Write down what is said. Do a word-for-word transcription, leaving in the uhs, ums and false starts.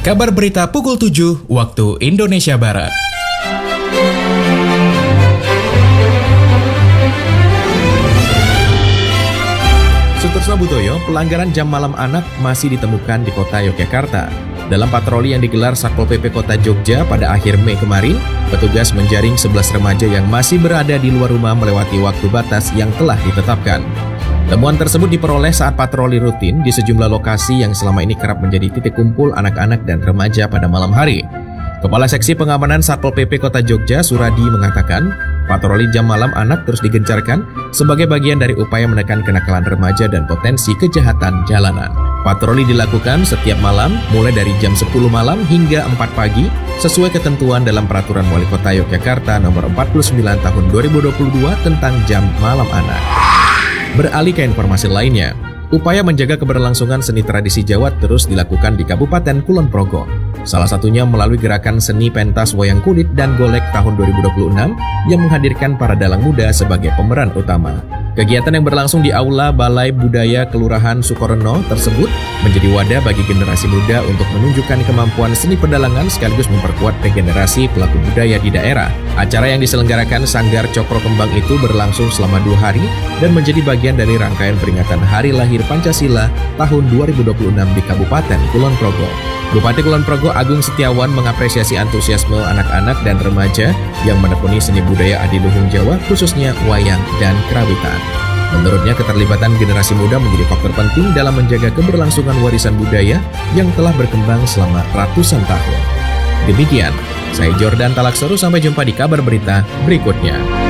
Kabar berita pukul tujuh waktu Indonesia Barat. Sutorsno Budoyo, pelanggaran jam malam anak masih ditemukan di kota Yogyakarta. Dalam patroli yang digelar Satpol P P Kota Jogja pada akhir Mei kemarin, petugas menjaring sebelas remaja yang masih berada di luar rumah melewati waktu batas yang telah ditetapkan. Temuan tersebut diperoleh saat patroli rutin di sejumlah lokasi yang selama ini kerap menjadi titik kumpul anak-anak dan remaja pada malam hari. Kepala Seksi Pengamanan Satpol P P Kota Jogja, Suradi, mengatakan, patroli jam malam anak terus digencarkan sebagai bagian dari upaya menekan kenakalan remaja dan potensi kejahatan jalanan. Patroli dilakukan setiap malam, mulai dari jam sepuluh malam hingga empat pagi, sesuai ketentuan dalam Peraturan Wali Kota Yogyakarta Nomor empat puluh sembilan Tahun dua ribu dua puluh dua tentang jam malam anak. Beralih ke informasi lainnya, upaya menjaga keberlangsungan seni tradisi Jawa terus dilakukan di Kabupaten Kulon Progo. Salah satunya melalui gerakan seni pentas wayang kulit dan golek tahun dua ribu dua puluh enam yang menghadirkan para dalang muda sebagai pemeran utama. Kegiatan yang berlangsung di Aula Balai Budaya Kelurahan Sukorno tersebut menjadi wadah bagi generasi muda untuk menunjukkan kemampuan seni pedalangan sekaligus memperkuat regenerasi pelaku budaya di daerah. Acara yang diselenggarakan Sanggar Cokro Kembang itu berlangsung selama dua hari dan menjadi bagian dari rangkaian peringatan Hari Lahir Pancasila tahun dua ribu dua puluh enam di Kabupaten Kulon Progo. Bupati Kulon Progo Agung Setiawan mengapresiasi antusiasme anak-anak dan remaja yang menekuni seni budaya adiluhung Jawa, khususnya wayang dan kerawitan. Menurutnya, keterlibatan generasi muda menjadi faktor penting dalam menjaga keberlangsungan warisan budaya yang telah berkembang selama ratusan tahun. Demikian, saya Jordan Talaksoru, sampai jumpa di kabar berita berikutnya.